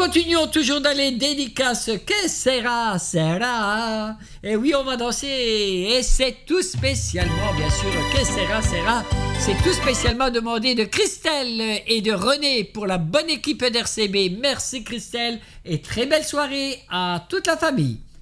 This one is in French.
continuons toujours dans les dédicaces. Que sera, sera. Et oui, on va danser. Et c'est tout spécialement, bien sûr, que sera, sera. C'est tout spécialement demandé de Christelle et de René pour la bonne équipe d'RCB. Merci Christelle et très belle soirée à toute la famille.